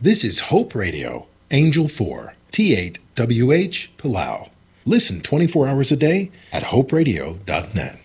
This is Hope Radio, Angel 4, T8WH, Palau. Listen 24 hours a day at hoperadio.net.